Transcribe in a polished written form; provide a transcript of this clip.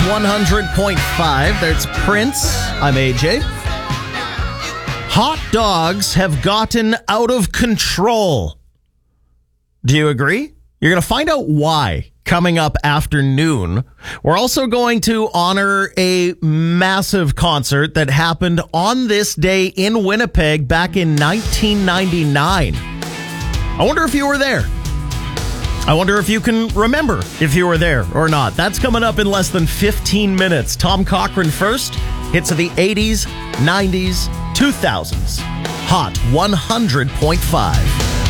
100.5. That's Prince. I'm AJ. Hot dogs have gotten out of control. Do you agree? You're going to find out why coming up after noon. We're also going to honor a massive concert that happened on this day in Winnipeg back in 1999. I wonder if you were there. I wonder if you can remember if you were there or not. That's coming up in less than 15 minutes. Tom Cochrane first. Hits of the 80s, 90s, 2000s. Hot 100.5.